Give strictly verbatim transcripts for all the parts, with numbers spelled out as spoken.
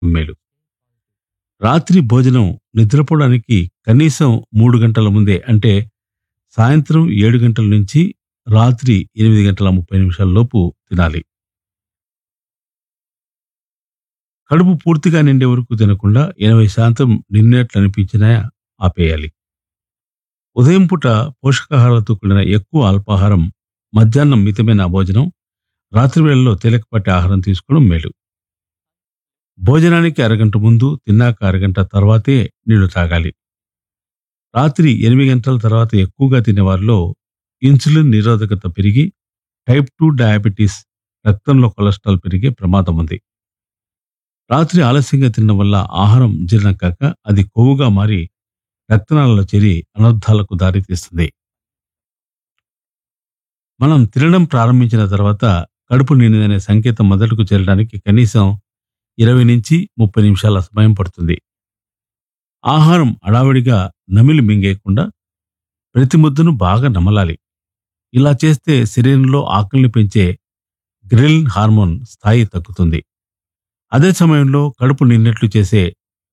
మేలు. రాత్రి భోజనం నిద్రపోవడానికి కనీసం మూడు గంటల ముందే అంటే సాయంత్రం ఏడు గంటల నుంచి రాత్రి ఎనిమిది గంటల ముప్పై నిమిషాల లోపు తినాలి. కడుపు పూర్తిగా నిండే వరకు తినకుండా ఎనభై శాతం నిన్నట్లు అనిపించినా ఆపేయాలి. ఉదయం పూట పోషకాహారాలతో కూడిన ఎక్కువ అల్పాహారం, మధ్యాహ్నం మితమైన భోజనం, రాత్రి వేళల్లో తేలికపాటి ఆహారం తీసుకోవడం మేలు. భోజనానికి అరగంట ముందు, తిన్నాక అరగంట తర్వాతే నీళ్లు తాగాలి. రాత్రి ఎనిమిది గంటల తర్వాత ఎక్కువగా తినేవారిలో ఇన్సులిన్ నిరోధకత పెరిగి టైప్ టూ డయాబెటీస్, రక్తంలో కొలెస్ట్రాల్ పెరిగే ప్రమాదం ఉంది. రాత్రి ఆలస్యంగా తినడం వల్ల ఆహారం జీర్ణం కాక అది కొవ్వుగా మారి రక్తనాళాల్లో చేరి అనర్థాలకు దారితీస్తుంది. మనం తినడం ప్రారంభించిన తర్వాత కడుపు నిండిందనే సంకేతం మొదటకు చేరడానికి కనీసం ఇరవై నుంచి ముప్పై నిమిషాల సమయం పడుతుంది. ఆహారం అడావిడిగా నమిలి మింగేయకుండా ప్రతి ముద్దను బాగా నమలాలి. ఇలా చేస్తే శరీరంలో ఆకలిని పెంచే గ్రెలిన్ హార్మోన్ స్థాయి తగ్గుతుంది. అదే సమయంలో కడుపు నిండినట్లు చేసే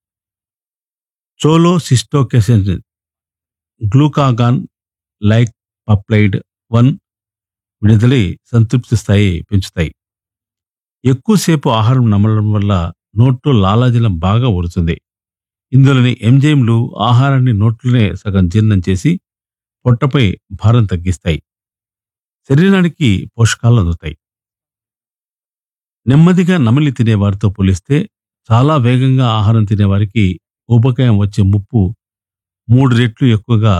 చోలోసిస్టోకెసిన్, గ్లూకాగాన్ లైక్ పప్లైడ్ వన్ విడుదలై సంతృప్తి స్థాయి పెంచుతాయి. ఎక్కువసేపు ఆహారం నమలడం వల్ల నోట్లో లాలాజలం బాగా ఊరుతుంది. ఇందులోని ఎంజైమ్లు ఆహారాన్ని నోట్లోనే సగం జీర్ణం చేసి పొట్టపై భారం తగ్గిస్తాయి. శరీరానికి పోషకాలు అందుతాయి. నెమ్మదిగా నమిలి తినేవారితో పోలిస్తే చాలా వేగంగా ఆహారం తినేవారికి ఊబకాయం వచ్చే ముప్పు మూడు రెట్లు ఎక్కువగా.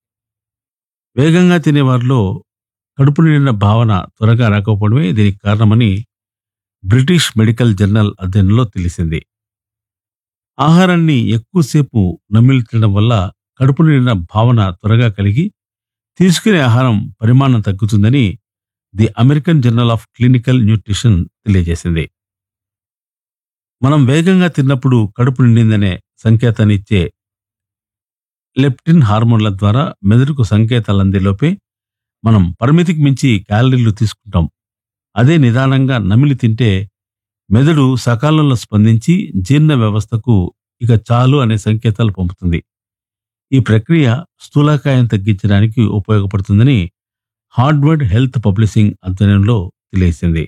వేగంగా తినేవారిలో కడుపు నిండిన భావన త్వరగా రాకపోవడమే దీనికి కారణమని బ్రిటిష్ మెడికల్ జర్నల్ అధ్యయనంలో తెలిసింది. ఆహారాన్ని ఎక్కువసేపు నమిలి తినడం వల్ల కడుపు నిండిన భావన త్వరగా కలిగి తీసుకునే ఆహారం పరిమాణం తగ్గుతుందని the American journal of clinical nutrition తెలియజేసింది. మనం వేగంగా తిన్నప్పుడు కడుపు నిండిందనే సంకేతాన్ని ఇచ్చే లెప్టిన్ హార్మోన్ల ద్వారా మెదడుకు సంకేతాలు అందేలోపే మనం పరిమితికి మించి క్యాలరీలు తీసుకుంటాం. అదే నిదానంగా నమిలి తింటే మెదడు సకాలంలో స్పందించి జీర్ణ వ్యవస్థకు ఇక చాలు అనే సంకేతాలు పంపుతుంది. ఈ ప్రక్రియ స్థూలకాయం తగ్గించడానికి ఉపయోగపడుతుందని హార్వర్డ్ హెల్త్ పబ్లిషింగ్ అధ్యయనంలో తెలియజేసింది.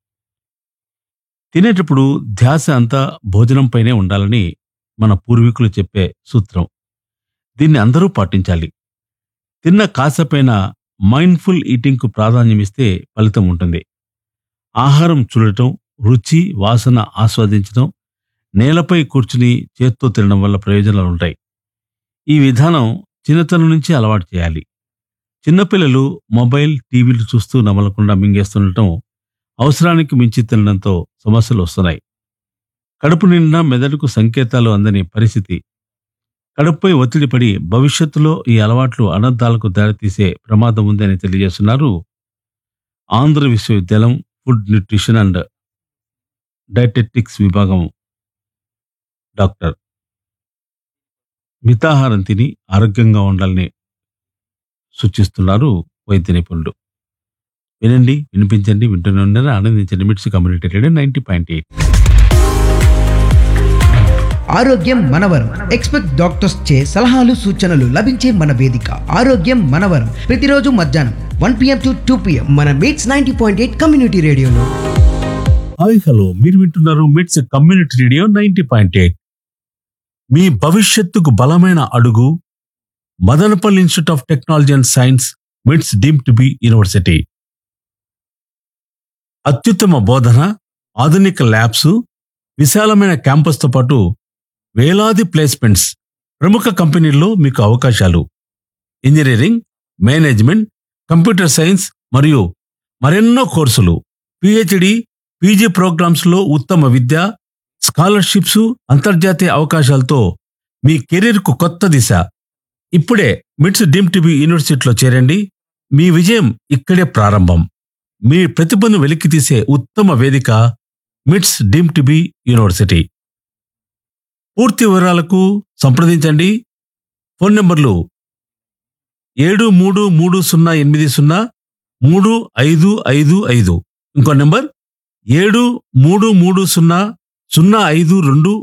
తినేటప్పుడు ధ్యాస అంతా భోజనంపైనే ఉండాలని మన పూర్వీకులు చెప్పే సూత్రం. దీన్ని అందరూ పాటించాలి. తిన్న కాసపైన మైండ్ఫుల్ ఈటింగ్కు ప్రాధాన్యమిస్తే ఫలితం ఉంటుంది. ఆహారం చూడటం, రుచి, వాసన ఆస్వాదించడం, నేలపై కూర్చుని చేత్తో తినడం వల్ల ప్రయోజనాలు ఉంటాయి. ఈ విధానం చిన్నతనం నుంచి అలవాటు చేయాలి. చిన్నపిల్లలు మొబైల్, టీవీలు చూస్తూ నమలకుండా మింగేస్తుండటం, అవసరానికి మించి తినడంతో సమస్యలు వస్తున్నాయి. కడుపు నిండా మెదడుకు సంకేతాలు అందని పరిస్థితి. కడుపుపై ఒత్తిడి పడి భవిష్యత్తులో ఈ అలవాట్లు అనర్థాలకు దారితీసే ప్రమాదం ఉందని తెలియజేస్తున్నారు ఆంధ్ర విశ్వవిద్యాలయం ఫుడ్ న్యూట్రిషన్ అండ్ డైటెటిక్స్ విభాగం డాక్టర్. మితాహారం తిని ఆరోగ్యంగా ఉండాలని సూచిస్తున్నారు వైద్య నిపుణులు. వినండి, వినిపించండి, వింటూనే ఉండండి, ఆనందించండి. మిట్స్ community radio ninety point eight. ఆరోగ్యం మనవరం. ఎక్స్పెక్ట్ డాక్టర్స్ చే సలహాలు సూచనలు లభించే మన వేదిక ఆరోగ్యం మనవరం. ప్రతిరోజు మధ్యాహ్నం one PM to two PM మన మిట్స్ నైంటీ పాయింట్ ఎయిట్ కమ్యూనిటీ రేడియోలో. హాయ్ హలో, మీరు వింటున్నారు మిట్స్ community radio ninety point eight. మీ భవిష్యత్తుకు బలమైన అడుగు Madanapalle institute of technology and science, మిట్స్ డీమ్డ్ టు బి యూనివర్సిటీ. అత్యుత్తమ బోధన, ఆధునిక ల్యాబ్స్, విశాలమైన క్యాంపస్తో పాటు వేలాది ప్లేస్మెంట్స్, ప్రముఖ కంపెనీల్లో మీకు అవకాశాలు. ఇంజనీరింగ్, మేనేజ్మెంట్, కంప్యూటర్ సైన్స్ మరియు మరెన్నో కోర్సులు, పిహెచ్డి, పీజీ ప్రోగ్రామ్స్లో ఉత్తమ విద్య, స్కాలర్షిప్స్, అంతర్జాతీయ అవకాశాలతో మీ కెరీర్కు కొత్త దిశ. ఇప్పుడే మిట్స్ డీమ్డ్ టు బి యూనివర్సిటీలో చేరండి. మీ విజయం ఇక్కడే ప్రారంభం. మీ ప్రతిభను వెలికితీసే ఉత్తమ వేదిక మిట్స్ డీమ్డ్ టు బి యూనివర్సిటీ. పూర్తి వివరాలకు సంప్రదించండి. ఫోన్ నంబర్లు ఏడు మూడు మూడు సున్నా ఎనిమిది సున్నా మూడు ఐదు ఐదు ఐదు. ఇంకో నంబర్ ఏడు మూడు మూడు సున్నా సున్నా ఐదు రెండు